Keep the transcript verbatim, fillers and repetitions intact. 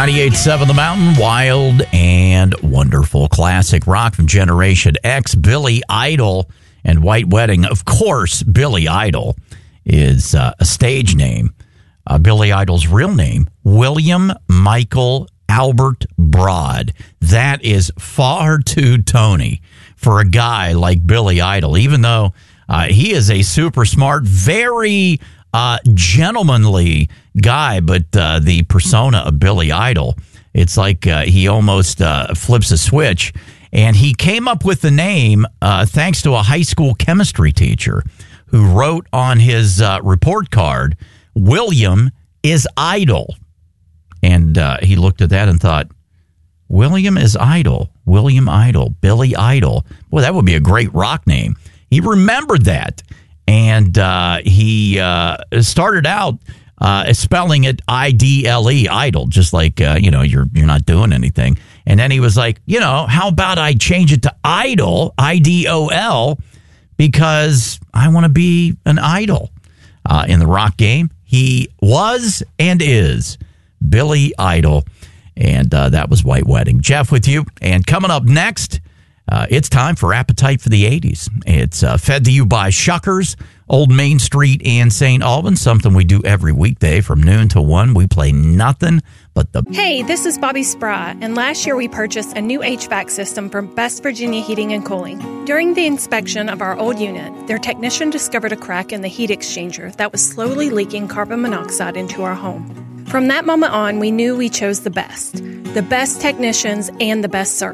ninety-eight point seven The Mountain, wild and wonderful classic rock from Generation X, Billy Idol and White Wedding. Of course, Billy Idol is uh, a stage name. Uh, Billy Idol's real name, William Michael Albert Broad. That is far too Tony for a guy like Billy Idol, even though uh, he is a super smart, very uh, gentlemanly guy, but uh, the persona of Billy Idol, it's like uh, he almost uh, flips a switch. And he came up with the name uh, thanks to a high school chemistry teacher who wrote on his uh, report card, William is Idol. And uh, he looked at that and thought, William is Idol, William Idol, Billy Idol. Boy, that would be a great rock name. He remembered that. And uh, he uh, started out uh, spelling it I D L E, Idol, just like, uh, you know, you're you're not doing anything. And then he was like, you know, how about I change it to Idol, I D O L, because I want to be an idol uh, in the rock game. He was and is Billy Idol. And uh, that was White Wedding. Jeff with you. And coming up next, uh, it's time for Appetite for the eighties. It's uh, fed to you by Shuckers, Old Main Street and Saint Albans, something we do every weekday from noon to one. We play nothing but the... Hey, this is Bobby Spry, and last year we purchased a new H V A C system from Best Virginia Heating and Cooling. During the inspection of our old unit, their technician discovered a crack in the heat exchanger that was slowly leaking carbon monoxide into our home. From that moment on, we knew we chose the best. The best technicians and the best service.